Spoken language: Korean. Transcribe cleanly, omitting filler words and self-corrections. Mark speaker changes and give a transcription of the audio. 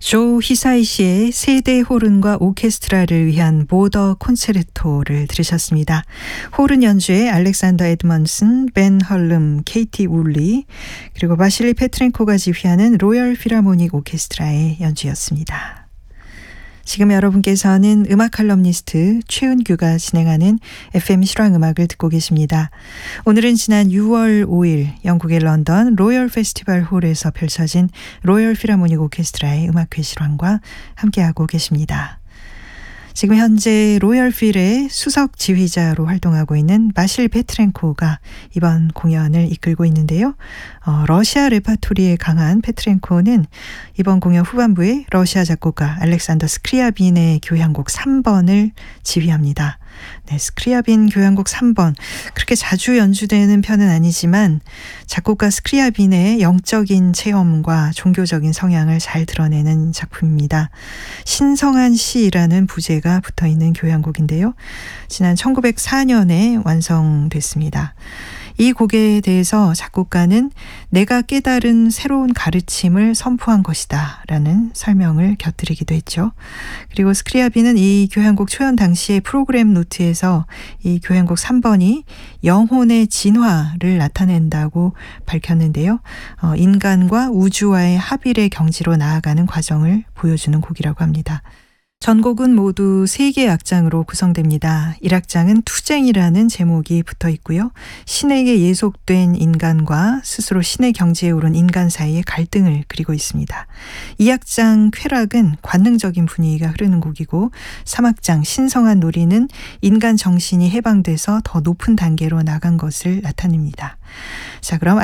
Speaker 1: 조 히사이시의 세대 호른과 오케스트라를 위한 보더 콘체르토를 들으셨습니다. 호른 연주에 알렉산더 에드먼슨, 벤 헐름, 케이티 울리, 그리고 바실리 페트렌코가 지휘하는 로열 필하모닉 오케스트라의 연주였습니다. 지금 여러분께서는 음악 칼럼니스트 최은규가 진행하는 FM 실황음악을 듣고 계십니다. 오늘은 지난 6월 5일 영국의 런던 로열 페스티벌 홀에서 펼쳐진 로열 필하모닉 오케스트라의 음악회 실황과 함께하고 계십니다. 지금 현재 로열 필의 수석 지휘자로 활동하고 있는 바실 페트렌코가 이번 공연을 이끌고 있는데요. 러시아 레파토리에 강한 페트렌코는 이번 공연 후반부에 러시아 작곡가 알렉산더 스크리아빈의 교향곡 3번을 지휘합니다. 네, 스크리아빈 교향곡 3번. 그렇게 자주 연주되는 편은 아니지만 작곡가 스크리아빈의 영적인 체험과 종교적인 성향을 잘 드러내는 작품입니다. 신성한 시라는 부제가 붙어있는 교향곡인데요. 지난 1904년에 완성됐습니다. 이 곡에 대해서 작곡가는 내가 깨달은 새로운 가르침을 선포한 것이다 라는 설명을 곁들이기도 했죠. 그리고 스크리아빈은 이 교향곡 초연 당시의 프로그램 노트에서 이 교향곡 3번이 영혼의 진화를 나타낸다고 밝혔는데요. 인간과 우주와의 합일의 경지로 나아가는 과정을 보여주는 곡이라고 합니다. 전곡은 모두 3개의 악장으로 구성됩니다. 1악장은 투쟁이라는 제목이 붙어 있고요. 신에게 예속된 인간과 스스로 신의 경지에 오른 인간 사이의 갈등을 그리고 있습니다. 2악장 쾌락은 관능적인 분위기가 흐르는 곡이고 3악장 신성한 놀이는 인간 정신이 해방돼서 더 높은 단계로 나간 것을 나타냅니다. 자, 그럼